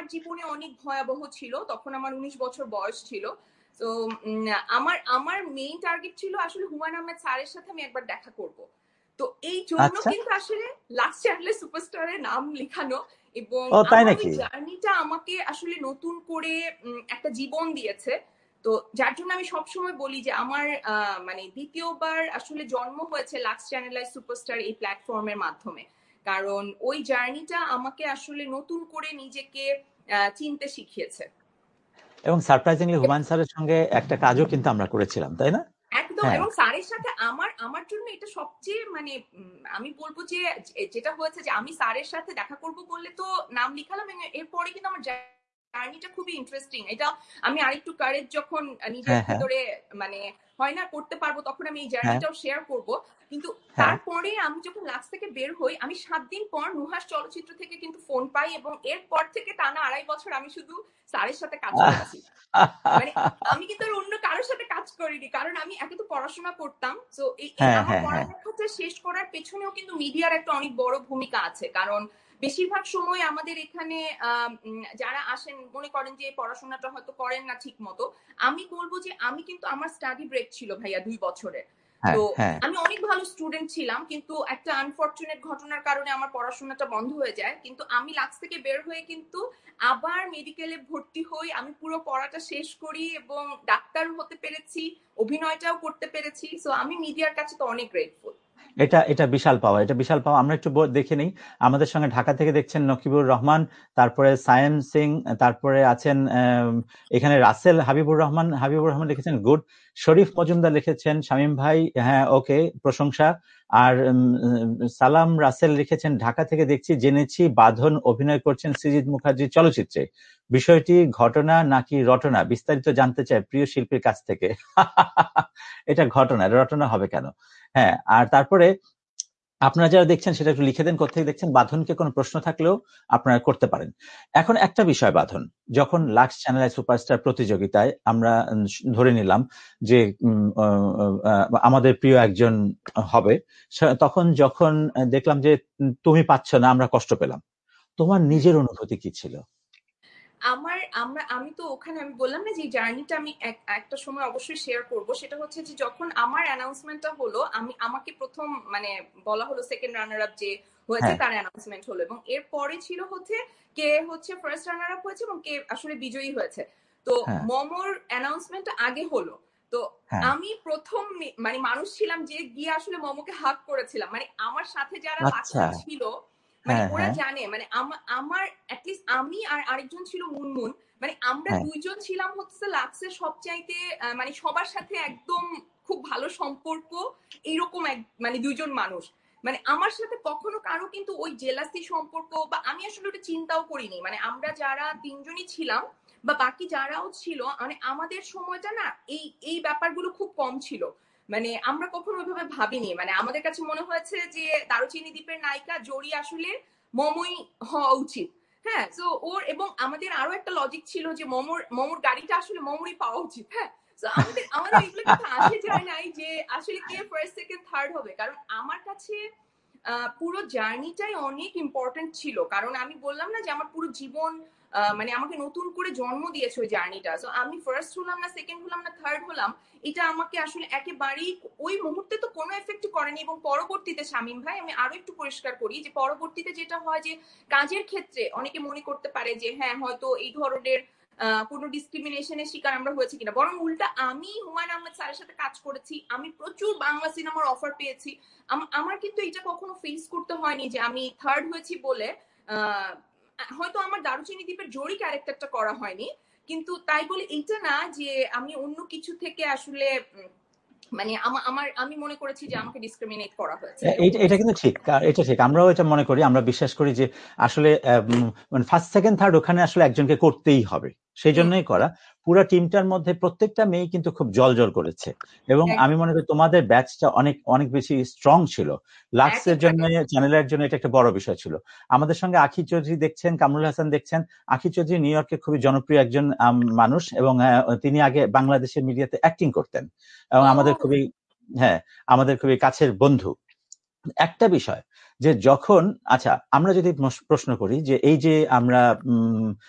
আমার জীবনে অনেক ভয়াবহ ছিল, তখন আমার 19 বছর বয়স ছিল। তো আমার মেইন টার্গেট ছিল আসলে হুমায়ুন আহমেদ স্যারের সাথে আমি একবার দেখা করব। তো এই জন্য কিন্তু আসলে লাক্স চ্যানেলের সুপারস্টারের নাম লেখানো, এবং আমার ওই জার্নিটা আমাকে আসলে নতুন করে একটা জীবন দিয়েছে। তো যার জন্য আমি সবসময় বলি যে আমার মানে দ্বিতীয়বার আসলে জন্ম হয়েছে লাক্স চ্যানেলের সুপারস্টার এই প্ল্যাটফর্মের মাধ্যমে, কারণ ওই জার্নিটা আমাকে আসলে নতুন করে নিজেকে চিনতে শিখিয়েছে। এবং সারপ্রাইজিংলি হুমায়ুন স্যারের সঙ্গে একটা কাজও কিন্তু আমরা করেছিলাম, তাই না? একদম। এবং স্যারের সাথে আমার জন্য এটা সবচেয়ে মানে আমি বলবো যে যেটা হয়েছে যে আমি স্যারের সাথে দেখা করব বললে তো নাম লিখালাম, এরপরে কিন্তু আমার জার্নিটা খুবই ইন্টারেস্টিং। এটা আমি আরেকটু কারেজ যখন নিজের ভিতরে মানে হয় না করতে পারবো, তখন আমি এই জার্নিটাও শেয়ার করব। কিন্তু তারপরে আমি যখন লাক্স থেকে বের হই, আমি 7 দিন পর নুহাস চলচ্চিত্র থেকে কিন্তু ফোন পাই, এবং এরপর থেকে টানা 2.5 বছর আমি শুধু স্যারের সাথে কাজ করেছি। মানে আমি কিন্তু অন্য কারোর সাথে কাজ করিনি, কারণ আমি একে তো পড়াশোনা করতাম। তো এই আমার পড়ালেখাটা শেষ করার পেছনেও কিন্তু মিডিয়ার একটা অনেক বড় ভূমিকা আছে, কারণ বেশিরভাগ সময় আমাদের এখানে যারা আসেন মনে করেন যে পড়াশোনাটা হয়তো করেন না ঠিক মতো। আমি বলবো যে আমি কিন্তু আমার স্টাডি ব্রেক ছিল ভাইয়া 2 বছরের। তো আমি অনেক ভালো স্টুডেন্ট ছিলাম, কিন্তু একটা আনফরচুনেট ঘটনার কারণে আমার পড়াশোনাটা বন্ধ হয়ে যায়। কিন্তু আমি লাক্স থেকে বের হয়ে কিন্তু আবার মেডিকেলে ভর্তি হই, আমি পুরো পড়াটা শেষ করি এবং ডাক্তার হতে পেরেছি, অভিনয়টাও করতে পেরেছি। সো আমি মিডিয়ার কাছে তো অনেক গ্রেটফুল। এটা বিশাল পাওয়া, এটা বিশাল পাওয়া। আমরা একটু দেখে নেই, আমাদের সঙ্গে ঢাকা থেকে দেখছেন নকিবুর রহমান, তারপরে সায়েম সিং, তারপরে আছেন এখানে রাসেল হাবিবুর রহমান লিখেছেন গুড, শরীফ মজুমদার লিখেছেন শামীম ভাই হ্যাঁ ওকে প্রশংসা, আর সালাম রাসেল লিখেছেন ঢাকা থেকে দেখছি, জেনেছি বাঁধন অভিনয় করছেন সৃজিত মুখার্জি চলচ্চিত্রে, বিষয়টি ঘটনা নাকি রটনা, বিস্তারিত জানতে চাই প্রিয় শিল্পীর কাছ থেকে। এটা ঘটনা, রটনা হবে কেন? হ্যাঁ, আর তারপরে আপনারা যারা দেখছেন সেটা একটু লিখে দেন কোথা থেকে দেখছেন, বাঁধনকে কোনো প্রশ্ন থাকলেও আপনারা করতে পারেন। এখন একটা বিষয়, বাঁধন যখন লাক্স চ্যানেল সুপারস্টার প্রতিযোগিতায় আমরা ধরে নিলাম যে আমাদের প্রিয় একজন হবে, তখন যখন দেখলাম যে তুমি পাচ্ছ না, আমরা কষ্ট পেলাম, তোমার নিজের অনুভূতি কি ছিল? আমি তো ওখানে আমি বললাম না যে জার্নিটা আমি একটা সময় অবশ্যই শেয়ার করব। সেটা হচ্ছে যে যখন আমার অ্যানাউন্সমেন্টটা হলো, আমাকে প্রথম মানে বলা হলো সেকেন্ড রানার আপ যে হয়েছে তার অ্যানাউন্সমেন্ট হলো, এবং এরপরে ছিল হচ্ছে কে হচ্ছে ফার্স্ট রানার আপ হয়েছে এবং কে আসলে বিজয়ী হয়েছে। তো মমর অ্যানাউন্সমেন্ট আগে হলো। তো আমি প্রথম মানে মানুষ ছিলাম যে গিয়ে আসলে মমকে হাগ করেছিলাম। মানে আমার সাথে যারা লাক্সে ছিল মানে ওরা জানে, মানে আমার অ্যাটলিস্ট আমি আর আরেকজন ছিল মুনমুন, মানে আমরা দুইজন ছিলাম হচ্ছে লাক্সের সবচাইতে মানে সবার সাথে একদম খুব ভালো সম্পর্ক এইরকম মানে দুইজন মানুষ। মানে আমার সাথে কখনো কারো কিন্তু ওই জেলাসি সম্পর্ক বা আমি আসলে ওটা চিন্তাও করিনি। মানে আমরা যারা তিনজনই ছিলাম বা বাকি যারাও ছিল, মানে আমাদের সময়টা না এই ব্যাপারগুলো খুব কম ছিল। মানে আমরা কখনো ওইভাবে ভাবিনি। মানে আমাদের কাছে মনে হয়েছে যে দারুচিনি দ্বীপের নায়িকা জড়ি আসলে মমই হওয়া উচিত। হ্যাঁ, তো ওর এবং আমাদের আরো একটা লজিক ছিল যে মমর গাড়িটা আসলে মমরই পাওয়া উচিত। হ্যাঁ, তো আমাদের এগুলো কথা আসে যায় নাই যে আসলে কে ফার্স্ট সেকেন্ড থার্ড হবে, কারণ আমার কাছে পুরো জার্নিটাই অনেক ইম্পর্টেন্ট ছিল। কারণ আমি বললাম না যে আমার পুরো জীবন মানে আমাকে নতুন করে জন্ম দিয়েছে ওই জার্নিটা। সো আমি ফার্স্ট হলাম না, সেকেন্ড হলাম না, থার্ড হলাম, এটা আমাকে আসলে একেবারেই ওই মুহূর্তে তো কোনো এফেক্ট করেনি। এবং পরবর্তীতে শামীম ভাই আমি আরো একটু পরিষ্কার করি যে পরবর্তীতে যেটা হয় যে কাজের ক্ষেত্রে অনেকে মনে করতে পারে যে হ্যাঁ হয়তো এই ধরনের কোনো ডিসক্রিমিনেশনের শিকার আমরা হয়েছি কিনা, বরং উল্টা আমি হুমায়ুন আহমেদ স্যারের সাথে কাজ করেছি, আমি প্রচুর বাংলা সিনেমার অফার পেয়েছি, আমার কিন্তু এটা কখনো ফেস করতে হয়নি যে আমি থার্ড হয়েছি বলে হয়তো আমার দারুচিনি দ্বীপের জড়ি ক্যারেক্টারটা করা হয়নি, কিন্তু তাই বলে এইটা না যে আমি অন্য কিছু থেকে আসলে মানে আমি মনে করেছি যে আমাকে ডিসক্রিমিনেট করা হয়েছে। এটা কিন্তু ঠিক, এটা ঠিক, আমরাও এটা মনে করি, আমরা বিশ্বাস করি যে আসলে মানে ফার্স্ট সেকেন্ড থার্ড ওখানে আসলে একজনকে করতেই হবে, সেই জন্যই করা। পুরো টিমটার মধ্যে প্রত্যেকটা মেয়ে কিন্তু খুব জল করেছে, এবং আমি মনে করি তোমাদের ব্যাচটা অনেক অনেক বেশি স্ট্রং ছিল। লাক্সের জন্য, চ্যানেলের জন্য এটা একটা বড় বিষয় ছিল। আমাদের সঙ্গে আখি চৌধুরী দেখছেন, কামরুল হাসান দেখছেন। আখি চৌধুরী নিউ ইয়র্কে খুবই জনপ্রিয় একজন মানুষ, এবং তিনি আগে বাংলাদেশের মিডিয়াতে অ্যাক্টিং করতেন এবং আমাদের খুবই কাছের বন্ধু। একটা বিষয় যে যখন আমরা যদি প্রশ্ন করি যে এই যে আমরা